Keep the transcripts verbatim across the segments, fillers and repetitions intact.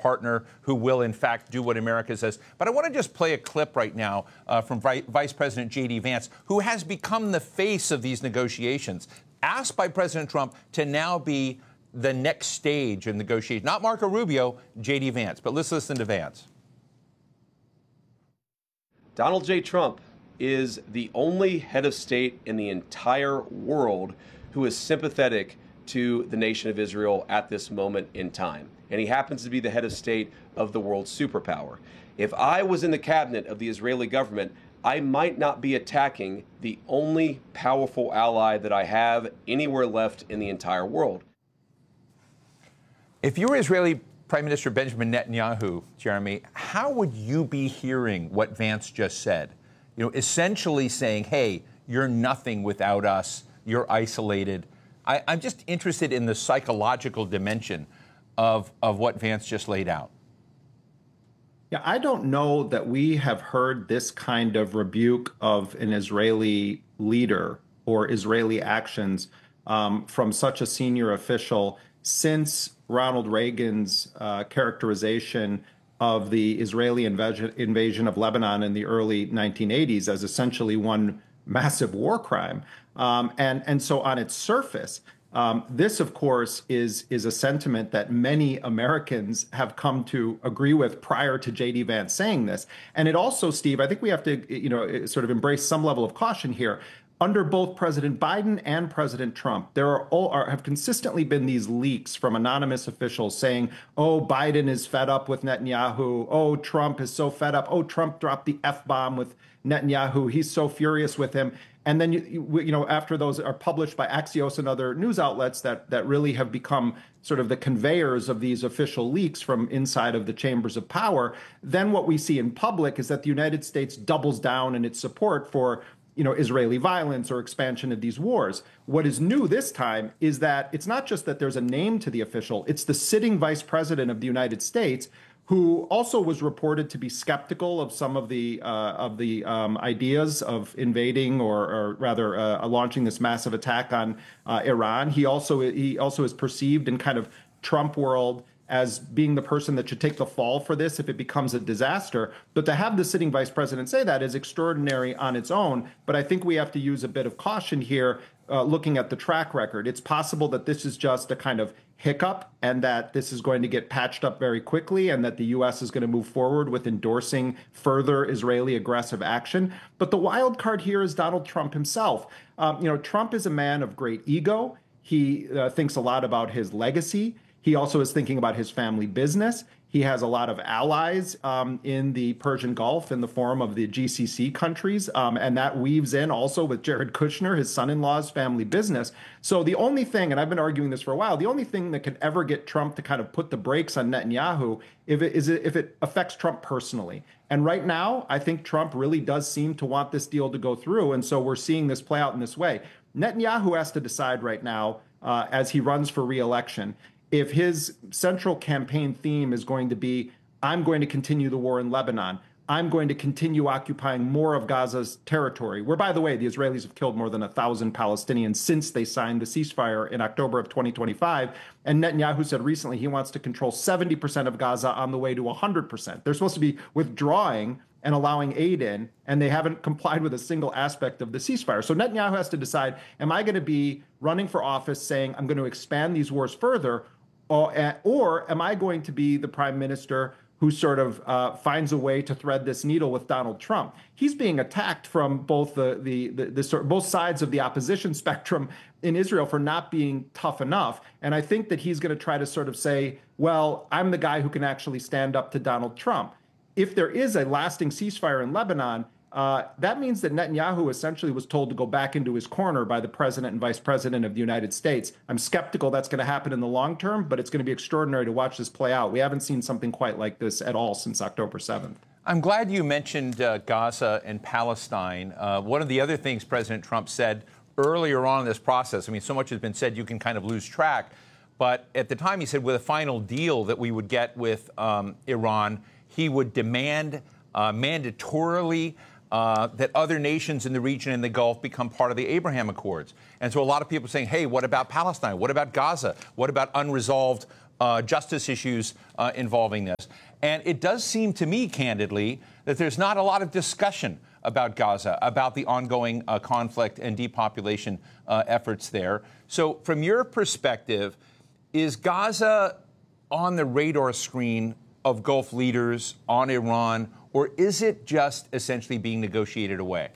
partner who will, in fact, do what America says. But I want to just play a clip right now uh, from Vi- Vice President J D. Vance, who has become the face of these negotiations, asked by President Trump to now be the next stage of negotiation. Not Marco Rubio, J D. Vance. But let's listen to Vance. Donald J. Trump is the only head of state in the entire world who is sympathetic to the nation of Israel at this moment in time. And he happens to be the head of state of the world's superpower. If I was in the cabinet of the Israeli government, I might not be attacking the only powerful ally that I have anywhere left in the entire world. If you were Israeli Prime Minister Benjamin Netanyahu, Jeremy, how would you be hearing what Vance just said? You know, essentially saying, hey, you're nothing without us. You're isolated. I, I'm just interested in the psychological dimension of, of what Vance just laid out. Yeah, I don't know that we have heard this kind of rebuke of an Israeli leader or Israeli actions um, from such a senior official since Ronald Reagan's uh, characterization of the Israeli invasion, invasion of Lebanon in the early nineteen eighties as essentially one massive war crime. Um, and, and so on its surface, um, this, of course, is, is a sentiment that many Americans have come to agree with prior to J D. Vance saying this. And it also, Steve, I think we have to, you know, sort of embrace some level of caution here. Under both President Biden and President Trump, there are, all, are have consistently been these leaks from anonymous officials saying, oh, Biden is fed up with Netanyahu. Oh, Trump is so fed up. Oh, Trump dropped the F-bomb with Netanyahu. He's so furious with him. And then, you, you, you know, after those are published by Axios and other news outlets that, that really have become sort of the conveyors of these official leaks from inside of the chambers of power, then what we see in public is that the United States doubles down in its support for you know, Israeli violence or expansion of these wars. What is new this time is that it's not just that there's a name to the official, it's the sitting vice president of the United States who also was reported to be skeptical of some of the uh, of the um, ideas of invading or, or rather uh, launching this massive attack on uh, Iran. He also he also is perceived in kind of Trump world as being the person that should take the fall for this if it becomes a disaster. But to have the sitting vice president say that is extraordinary on its own. But I think we have to use a bit of caution here, uh, looking at the track record. It's possible that this is just a kind of hiccup and that this is going to get patched up very quickly and that the U S is going to move forward with endorsing further Israeli aggressive action. But the wild card here is Donald Trump himself. Um, you know, Trump is a man of great ego. He uh, thinks a lot about his legacy. He also is thinking about his family business. He has a lot of allies um, in the Persian Gulf in the form of the G C C countries, um, and that weaves in also with Jared Kushner, his son-in-law's family business. So the only thing, and I've been arguing this for a while, the only thing that could ever get Trump to kind of put the brakes on Netanyahu if it, is if it affects Trump personally. And right now, I think Trump really does seem to want this deal to go through, and so we're seeing this play out in this way. Netanyahu has to decide right now, uh, as he runs for re-election, if his central campaign theme is going to be, I'm going to continue the war in Lebanon, I'm going to continue occupying more of Gaza's territory, where, by the way, the Israelis have killed more than a thousand Palestinians since they signed the ceasefire in October of twenty twenty-five. And Netanyahu said recently he wants to control seventy percent of Gaza on the way to one hundred percent. They're supposed to be withdrawing and allowing aid in, and they haven't complied with a single aspect of the ceasefire. So Netanyahu has to decide, am I going to be running for office saying I'm going to expand these wars further, Or, or am I going to be the prime minister who sort of uh, finds a way to thread this needle with Donald Trump? He's being attacked from both the the, the, the sort both sides of the opposition spectrum in Israel for not being tough enough. And I think that he's going to try to sort of say, well, I'm the guy who can actually stand up to Donald Trump. If there is a lasting ceasefire in Lebanon, Uh, that means that Netanyahu essentially was told to go back into his corner by the president and vice president of the United States. I'm skeptical that's going to happen in the long term, but it's going to be extraordinary to watch this play out. We haven't seen something quite like this at all since October seventh. I'm glad you mentioned uh, Gaza and Palestine. Uh, one of the other things President Trump said earlier on in this process, I mean, so much has been said you can kind of lose track, but at the time he said with a final deal that we would get with um, Iran, he would demand uh, mandatorily Uh, that other nations in the region in the Gulf become part of the Abraham Accords. And so a lot of people are saying, hey, what about Palestine? What about Gaza? What about unresolved uh, justice issues uh, involving this. And it does seem to me, candidly, that there's not a lot of discussion about Gaza, about the ongoing uh, conflict and depopulation uh, efforts there. So from your perspective, is Gaza on the radar screen of Gulf leaders, on Iran, or is it just essentially being negotiated away?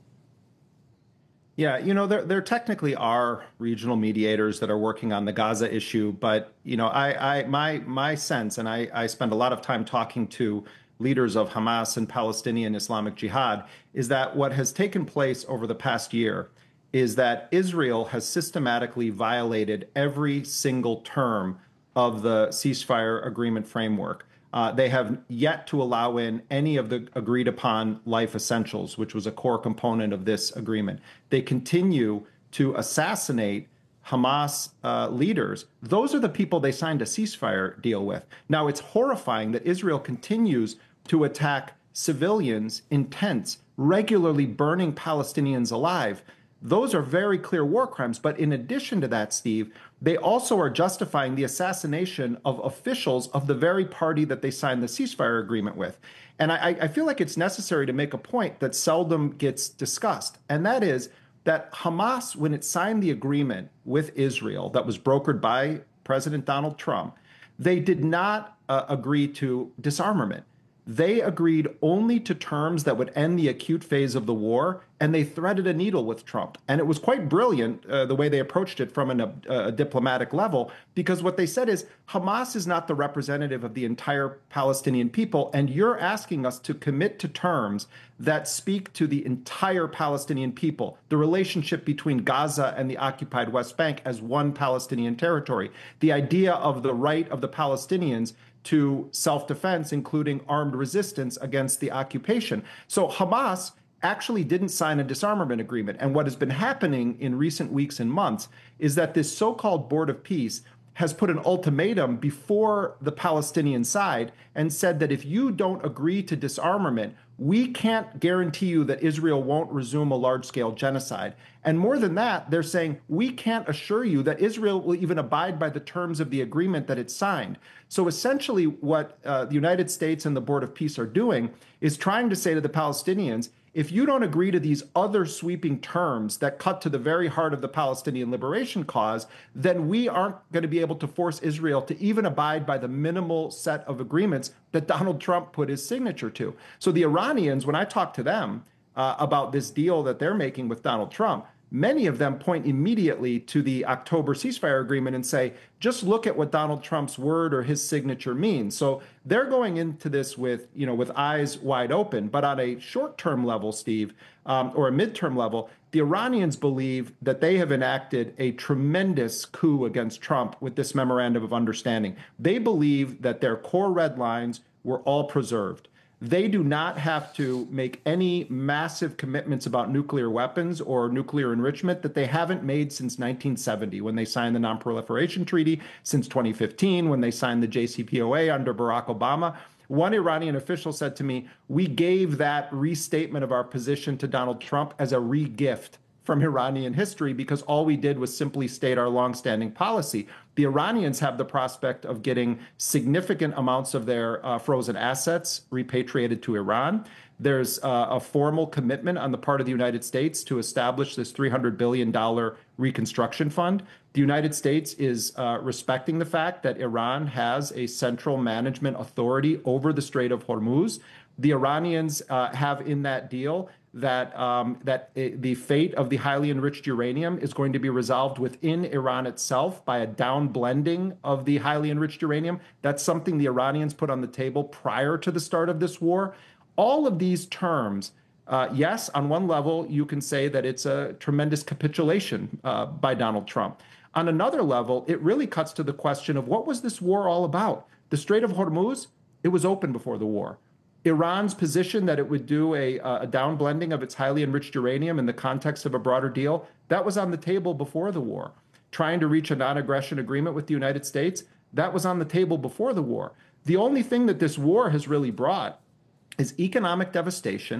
Yeah, you know, there there technically are regional mediators that are working on the Gaza issue, but you know, I, I my my sense, and I, I spend a lot of time talking to leaders of Hamas and Palestinian Islamic Jihad, is that what has taken place over the past year is that Israel has systematically violated every single term of the ceasefire agreement framework. Uh, they have yet to allow in any of the agreed upon life essentials, which was a core component of this agreement. They continue to assassinate Hamas uh, leaders. Those are the people they signed a ceasefire deal with. Now, it's horrifying that Israel continues to attack civilians in tents, regularly burning Palestinians alive. Those are very clear war crimes. But in addition to that, Steve, they also are justifying the assassination of officials of the very party that they signed the ceasefire agreement with. And I, I feel like it's necessary to make a point that seldom gets discussed. And that is that Hamas, when it signed the agreement with Israel that was brokered by President Donald Trump, they did not uh, agree to disarmament. They agreed only to terms that would end the acute phase of the war, and they threaded a needle with Trump. And it was quite brilliant uh, the way they approached it from an, a, a diplomatic level, because what they said is Hamas is not the representative of the entire Palestinian people, and you're asking us to commit to terms that speak to the entire Palestinian people, the relationship between Gaza and the occupied West Bank as one Palestinian territory, the idea of the right of the Palestinians to self-defense, including armed resistance against the occupation. So Hamas actually didn't sign a disarmament agreement. And what has been happening in recent weeks and months is that this so-called Board of Peace has put an ultimatum before the Palestinian side and said that if you don't agree to disarmament, we can't guarantee you that Israel won't resume a large-scale genocide. And more than that, they're saying we can't assure you that Israel will even abide by the terms of the agreement that it signed. So essentially what uh, the United States and the Board of Peace are doing is trying to say to the Palestinians, if you don't agree to these other sweeping terms that cut to the very heart of the Palestinian liberation cause, then we aren't going to be able to force Israel to even abide by the minimal set of agreements that Donald Trump put his signature to. So the Iranians, when I talk to them uh, about this deal that they're making with Donald Trump, many of them point immediately to the October ceasefire agreement and say, just look at what Donald Trump's word or his signature means. So they're going into this with, you know, with eyes wide open. But on a short-term level, Steve, um, or a midterm level, the Iranians believe that they have enacted a tremendous coup against Trump with this memorandum of understanding. They believe that their core red lines were all preserved. They do not have to make any massive commitments about nuclear weapons or nuclear enrichment that they haven't made since nineteen seventy, when they signed the Non-Proliferation Treaty, since twenty fifteen, when they signed the J C P O A under Barack Obama. One Iranian official said to me, we gave that restatement of our position to Donald Trump as a re-gift from Iranian history because all we did was simply state our longstanding policy. The Iranians have the prospect of getting significant amounts of their uh, frozen assets repatriated to Iran. There's uh, a formal commitment on the part of the United States to establish this three hundred billion dollars reconstruction fund. The United States is uh, respecting the fact that Iran has a central management authority over the Strait of Hormuz. The Iranians uh, have in that deal that um, that it, the fate of the highly enriched uranium is going to be resolved within Iran itself by a down blending of the highly enriched uranium. That's something the Iranians put on the table prior to the start of this war. All of these terms, uh, yes, on one level, you can say that it's a tremendous capitulation uh, by Donald Trump. On another level, it really cuts to the question of what was this war all about? The Strait of Hormuz, it was open before the war. Iran's position that it would do a, a down blending of its highly enriched uranium in the context of a broader deal, that was on the table before the war. Trying to reach a non-aggression agreement with the United States, that was on the table before the war. The only thing that this war has really brought is economic devastation,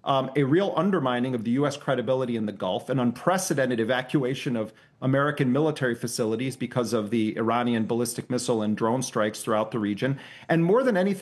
um, a real undermining of the U S credibility in the Gulf, an unprecedented evacuation of American military facilities because of the Iranian ballistic missile and drone strikes throughout the region, and more than anything,